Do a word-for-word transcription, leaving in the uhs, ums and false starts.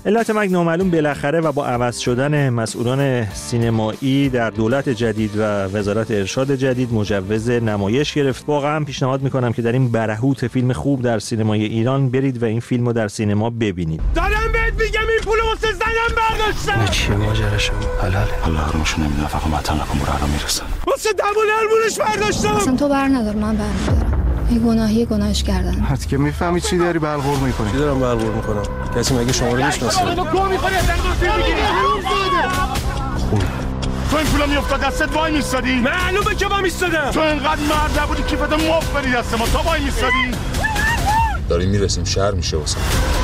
علت مرگ نامعلوم بالاخره و با عوض شدن مسئولان سینمایی در دولت جدید و وزارت ارشاد جدید مجوز نمایش گرفت. واقعا پیشنهاد میکنم که در این برهوت فیلم خوب در سینمای ایران برید و این فیلمو در سینما ببینید. دارم بهت میگم این پولو واسه زنم برداشتم. چیه ماجراش؟ حلال. الله حرمشون نمیدونه فقط متن نکن برو الان میرسن. واسه دمون هرمونش برداشتم. اصلا تو بر ندار من بر میدارم. این گناهی گناهش کردن. حتی که میفهمی چی داری بلغور میکنی؟ چی دارم بلغور میکنم؟ کسی مگه شما رو میشناسه؟ تو گو میخوری از دنگو فیلم میگیری. تو این پولا میافتاد دستت وای میستادی؟ معلومه که وای میستادم. تو اینقدر مرد نبودی کیفت مفت بری دست ما تا وای میستادی. داریم میرسیم شهر میشه واسه